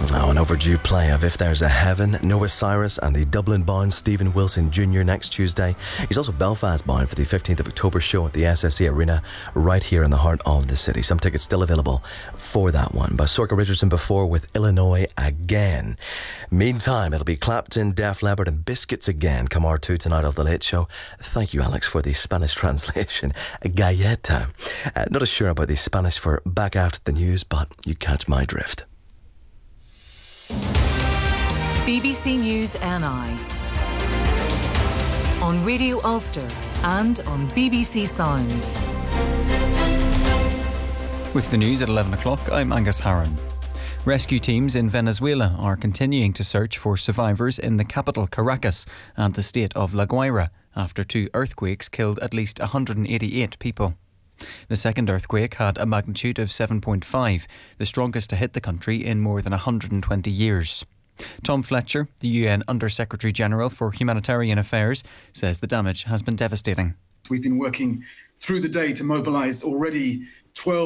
Oh, an overdue play of If There's a Heaven. Noah Cyrus and the Dublin-bound Stephen Wilson Jr. next Tuesday. He's also Belfast-bound for the 15th of October show at the SSE Arena right here in the heart of the city. Some tickets still available for that one. By Sorka Richardson before with Illinois Again. Meantime, it'll be Clapton, Def Leppard and Biscuits Again come R2 tonight of The Late Show. Thank you, Alex, for the Spanish translation. Galleta. Not as sure about the Spanish for back after the news, but you catch my drift. BBC News NI on Radio Ulster and on BBC Sounds. With the news at 11 o'clock, I'm Angus Harron. Rescue teams in Venezuela are continuing to search for survivors in the capital Caracas and the state of La Guaira after 2 earthquakes killed at least 188 people. The second earthquake had a magnitude of 7.5, the strongest to hit the country in more than 120 years. Tom Fletcher, the UN Under-Secretary General for Humanitarian Affairs, says the damage has been devastating. We've been working through the day to mobilise already 12